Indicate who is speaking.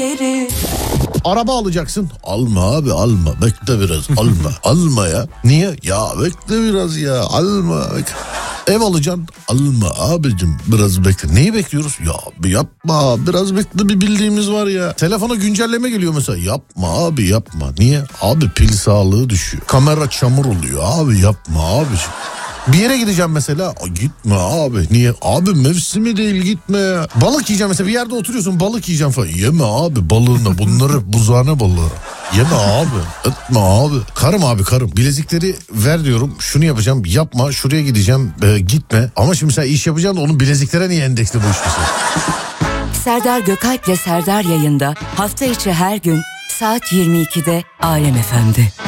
Speaker 1: geri.
Speaker 2: Araba alacaksın. Alma abi alma. Bekle biraz alma. Alma ya. Niye? Ya bekle biraz ya. Alma. Ev alacaksın. Alma abicim biraz bekle. Neyi bekliyoruz? Ya bir yapma. Biraz bekle bir bildiğimiz var ya. Telefona güncelleme geliyor mesela. Yapma abi yapma. Niye? Abi pil sağlığı düşüyor. Kamera çamur oluyor. Abi yapma abicim. Bir yere gideceğim mesela. Gitme abi. Niye? Abi mevsimi değil gitme ya. Balık yiyeceğim mesela. Bir yerde oturuyorsun balık yiyeceğim falan. Yeme abi balığını. Bunları buzhane balığı. Yeme abi. Etme abi. Karım abi karım. Bilezikleri ver diyorum. Şunu yapacağım. Yapma. Şuraya gideceğim. Gitme. Ama şimdi sen iş yapacaksın da onun bileziklere niye endeksli bu iş mesela?
Speaker 1: Serdar Gökalp'le Serdar yayında hafta içi her gün saat 22'de Alem FM'de.